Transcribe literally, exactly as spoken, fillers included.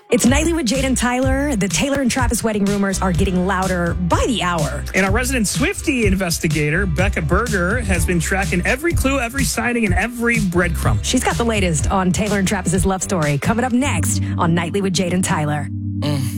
It's Nightly with Jade and Tyler. The Taylor and Travis wedding rumors are getting louder by the hour. And our resident Swiftie investigator, Becca Berger, has been tracking every clue, every sighting, and every breadcrumb. She's got the latest on Taylor and Travis's love story coming up next on Nightly with Jade and Tyler. Mm.